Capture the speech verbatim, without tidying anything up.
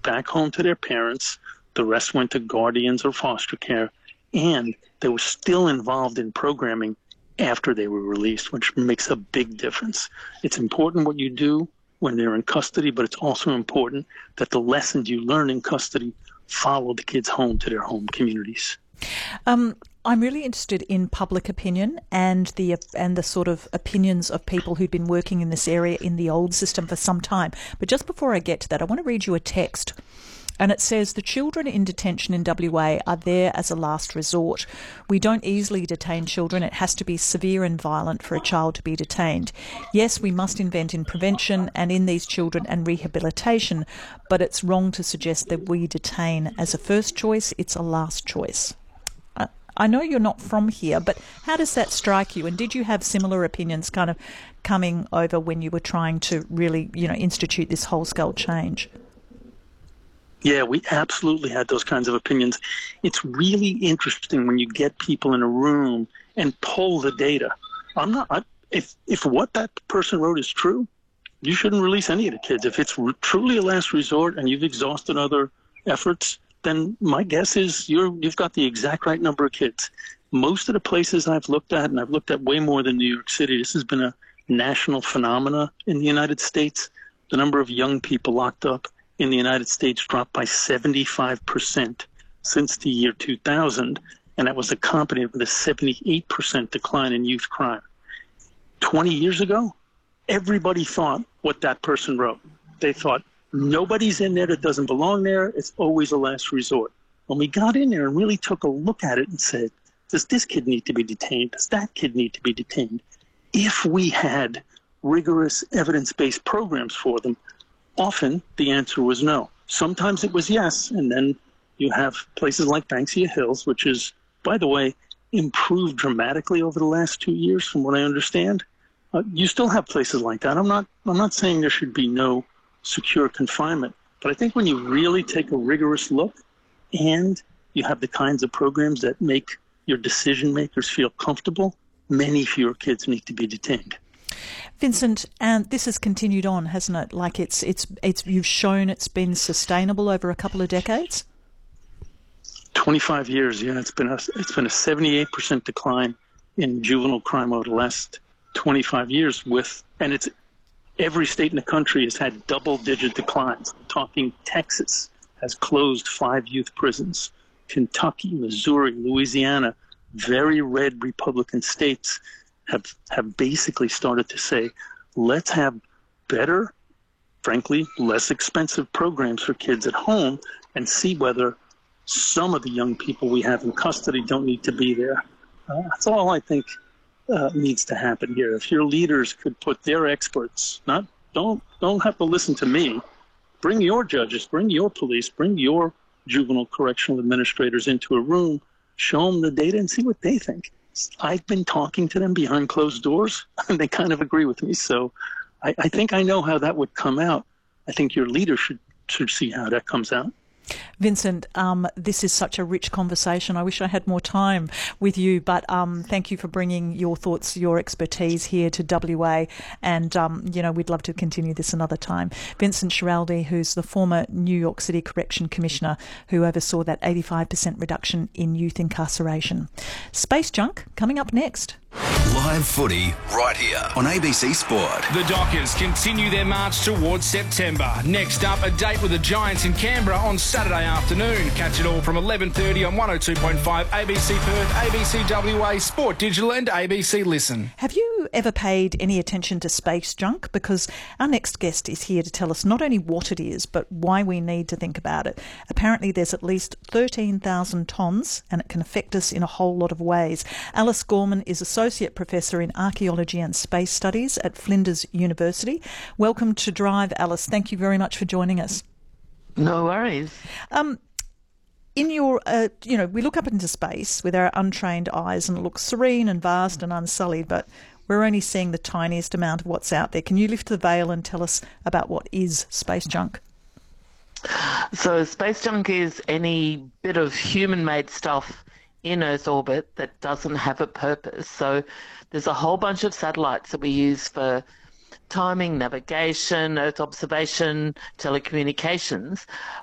back home to their parents. The rest went to guardians or foster care. And they were still involved in programming after they were released, which makes a big difference. It's important what you do when they're in custody, but it's also important that the lessons you learn in custody follow the kids home to their home communities. Um, I'm really interested in public opinion and the and the sort of opinions of people who'd been working in this area in the old system for some time. But just before I get to that, I want to read you a text. And it says, the children in detention in W A are there as a last resort. We don't easily detain children. It has to be severe and violent for a child to be detained. Yes, we must invent in prevention and in these children and rehabilitation, but it's wrong to suggest that we detain as a first choice. It's a last choice. I know you're not from here, but how does that strike you? And did you have similar opinions kind of coming over when you were trying to really, you know, institute this whole-scale change? Yeah, we absolutely had those kinds of opinions. It's really interesting when you get people in a room and pull the data. I'm not, I, if, if what that person wrote is true, you shouldn't release any of the kids. If it's re- truly a last resort and you've exhausted other efforts, then my guess is you're, you've got the exact right number of kids. Most of the places I've looked at, and I've looked at way more than New York City, this has been a national phenomena in the United States. The number of young people locked up in the United States dropped by seventy-five percent since the year two thousand, and that was accompanied with a seventy-eight percent decline in youth crime. twenty years ago, everybody thought what that person wrote. They thought, nobody's in there that doesn't belong there. It's always a last resort. When we got in there and really took a look at it and said, does this kid need to be detained? Does that kid need to be detained? If we had rigorous evidence-based programs for them, often the answer was no. Sometimes it was yes, and then you have places like Banksia Hills, which is, by the way, improved dramatically over the last two years from what I understand. Uh, you still have places like that. I'm not, I'm not saying there should be no secure confinement, but I think when you really take a rigorous look and you have the kinds of programs that make your decision makers feel comfortable, many fewer kids need to be detained. Vincent, and this has continued on, hasn't it? Like it's it's it's you've shown it's been sustainable over a couple of decades. twenty-five years, yeah. It's been a it's been a seventy-eight percent decline in juvenile crime over the last twenty-five years. With and it's every state in the country has had double-digit declines. I'm talking Texas has closed five youth prisons. Kentucky, Missouri, Louisiana, very red Republican states have have basically started to say, let's have better, frankly, less expensive programs for kids at home and see whether some of the young people we have in custody don't need to be there. Uh, that's all I think uh, needs to happen here. If your leaders could put their experts, not don't don't have to listen to me, bring your judges, bring your police, bring your juvenile correctional administrators into a room, show them the data and see what they think. I've been talking to them behind closed doors, and they kind of agree with me. So I, I think I know how that would come out. I think your leader should, should see how that comes out. Vincent, um, this is such a rich conversation. I wish I had more time with you, but um, thank you for bringing your thoughts, your expertise here to W A, and um, you know, we'd love to continue this another time. Vincent Schiraldi, who's the former New York City Correction Commissioner who oversaw that eighty-five percent reduction in youth incarceration. Space Junk coming up next. Live footy right here on A B C Sport. The Dockers continue their march towards September. Next up, a date with the Giants in Canberra on Saturday afternoon. Catch it all from eleven thirty on one oh two point five A B C Perth, A B C W A, Sport Digital and A B C Listen. Have you ever paid any attention to space junk? Because our next guest is here to tell us not only what it is, but why we need to think about it. Apparently there's at least thirteen thousand tonnes and it can affect us in a whole lot of ways. Alice Gorman is Associate Professor in Archaeology and Space Studies at Flinders University. Welcome to Drive, Alice. Thank you very much for joining us. No worries. Um, in your, uh, you know, we look up into space with our untrained eyes and it looks serene and vast and unsullied, but we're only seeing the tiniest amount of what's out there. Can you lift the veil and tell us about what is space junk? So space junk is any bit of human-made stuff in Earth orbit that doesn't have a purpose. So there's a whole bunch of satellites that we use for timing, navigation, Earth observation, telecommunications,